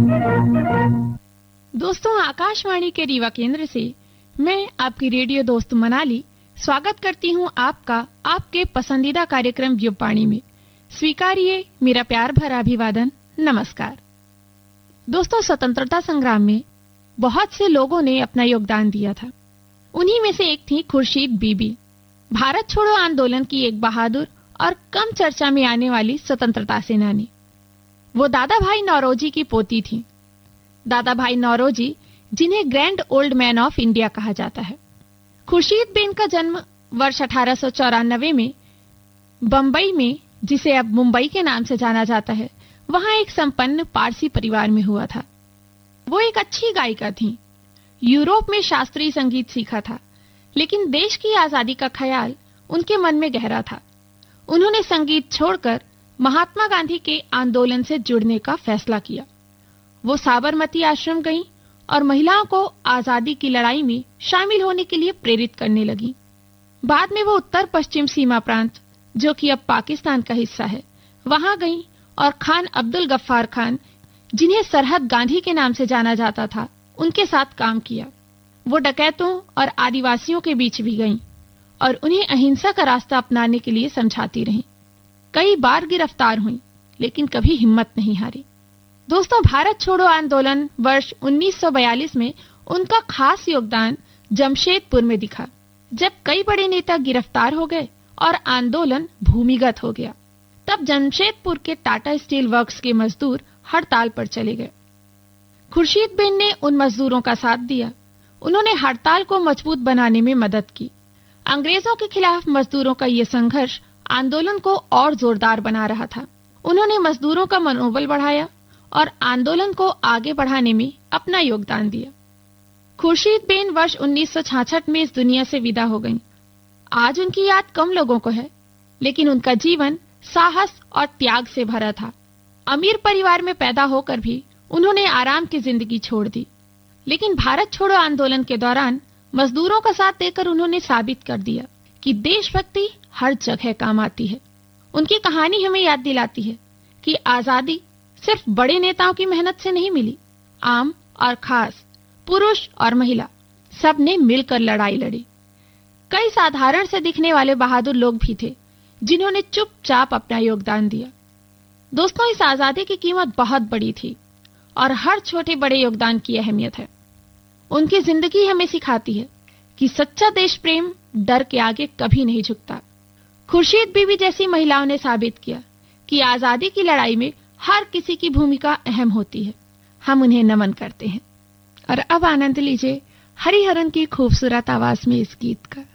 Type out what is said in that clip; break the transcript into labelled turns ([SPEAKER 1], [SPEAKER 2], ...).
[SPEAKER 1] दोस्तों, आकाशवाणी के रीवा केंद्र से मैं आपकी रेडियो दोस्त मनाली स्वागत करती हूं आपका आपके पसंदीदा कार्यक्रम युववाणी में। स्वीकारिए मेरा प्यार भरा अभिवादन। नमस्कार दोस्तों, स्वतंत्रता संग्राम में बहुत से लोगों ने अपना योगदान दिया था। उन्हीं में से एक थी खुर्शीद बीबी, भारत छोड़ो आंदोलन की एक बहादुर और कम चर्चा में आने वाली स्वतंत्रता सेनानी। वो दादा भाई नौरोजी की पोती थी। दादा भाई नौरोजी, जिन्हें grand old man of India कहा जाता है। खुर्शीद बेन का जन्म वर्ष 1894 में बंबई में, जिसे अब मुंबई के नाम से जाना जाता है, वहां एक संपन्न पारसी परिवार में हुआ था। वो एक अच्छी गायिका थीं। यूरोप में शास्त्रीय संगीत सीखा था, लेकिन देश की आजादी का ख्याल उनके मन में गहरा था। उन्होंने संगीत छोड़कर महात्मा गांधी के आंदोलन से जुड़ने का फैसला किया। वो साबरमती आश्रम गईं और महिलाओं को आजादी की लड़ाई में शामिल होने के लिए प्रेरित करने लगी। बाद में वो उत्तर पश्चिम सीमा प्रांत, जो कि अब पाकिस्तान का हिस्सा है, वहां गईं और खान अब्दुल गफ्फार खान, जिन्हें सरहद गांधी के नाम से जाना जाता था, उनके साथ काम किया। वो डकैतों और आदिवासियों के बीच भी गईं और उन्हें अहिंसा का रास्ता अपनाने के लिए समझाती रहीं। कई बार गिरफ्तार हुईं, लेकिन कभी हिम्मत नहीं हारी। दोस्तों, भारत छोड़ो आंदोलन वर्ष 1942 में उनका खास योगदान जमशेदपुर में दिखा, जब कई बड़े नेता गिरफ्तार हो गए और आंदोलन भूमिगत हो गया। तब जमशेदपुर के टाटा स्टील वर्क्स के मजदूर हड़ताल पर चले गए। खुर्शीद बेन ने उन मजदूरों का साथ दिया। उन्होंने हड़ताल को मजबूत बनाने में मदद की। अंग्रेजों के खिलाफ मजदूरों का ये संघर्ष आंदोलन को और जोरदार बना रहा था। उन्होंने मजदूरों का मनोबल बढ़ाया और आंदोलन को आगे बढ़ाने में अपना योगदान दिया। खुर्शीद बेन वर्ष 1966 में इस दुनिया से विदा हो गईं। आज उनकी याद कम लोगों को है, लेकिन उनका जीवन साहस और त्याग से भरा था। अमीर परिवार में पैदा होकर भी उन्होंने आराम की जिंदगी छोड़ दी, लेकिन भारत छोड़ो आंदोलन के दौरान मजदूरों का साथ देकर उन्होंने साबित कर दिया कि देशभक्ति हर जगह काम आती है। उनकी कहानी हमें याद दिलाती है कि आजादी सिर्फ बड़े नेताओं की मेहनत से नहीं मिली। आम और खास, पुरुष और महिला, सब ने मिलकर लड़ाई लड़ी। कई साधारण से दिखने वाले बहादुर लोग भी थे, जिन्होंने चुपचाप अपना योगदान दिया। दोस्तों, इस आजादी की कीमत बहुत बड़ी थी और हर छोटे बड़े योगदान की अहमियत है। उनकी जिंदगी हमें सिखाती है कि सच्चा देश प्रेम डर के आगे कभी नहीं झुकता। खुर्शीद बीबी जैसी महिलाओं ने साबित किया कि आजादी की लड़ाई में हर किसी की भूमिका अहम होती है। हम उन्हें नमन करते हैं। और अब आनंद लीजिए हरिहरन की खूबसूरत आवाज में इस गीत का।